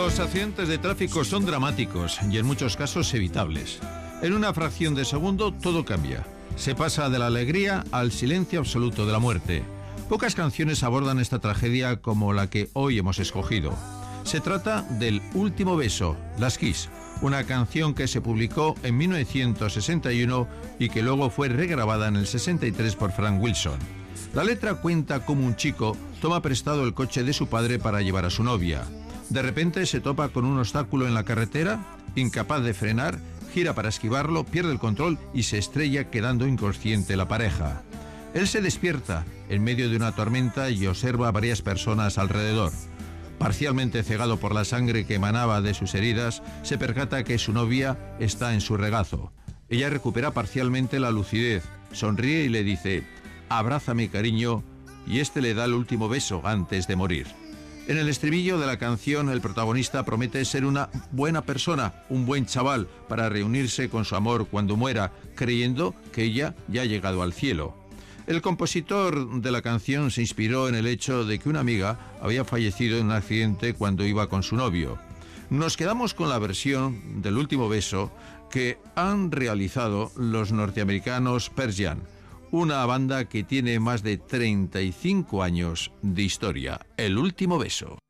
Los accidentes de tráfico son dramáticos y en muchos casos evitables. En una fracción de segundo todo cambia. Se pasa de la alegría al silencio absoluto de la muerte. Pocas canciones abordan esta tragedia como la que hoy hemos escogido. Se trata del Último beso, Last Kiss, una canción que se publicó en 1961 y que luego fue regrabada en el 63 por Frank Wilson. La letra cuenta cómo un chico toma prestado el coche de su padre para llevar a su novia. De repente se topa con un obstáculo en la carretera, incapaz de frenar, gira para esquivarlo, pierde el control y se estrella, quedando inconsciente la pareja. Él se despierta en medio de una tormenta y observa a varias personas alrededor. Parcialmente cegado por la sangre que emanaba de sus heridas, se percata que su novia está en su regazo. Ella recupera parcialmente la lucidez, sonríe y le dice: «Abrázame, cariño», y este le da el último beso antes de morir. En el estribillo de la canción, el protagonista promete ser una buena persona, un buen chaval, para reunirse con su amor cuando muera, creyendo que ella ya ha llegado al cielo. El compositor de la canción se inspiró en el hecho de que una amiga había fallecido en un accidente cuando iba con su novio. Nos quedamos con la versión del Último beso que han realizado los norteamericanos Pearl Jam, una banda que tiene más de 35 años de historia. El Último beso.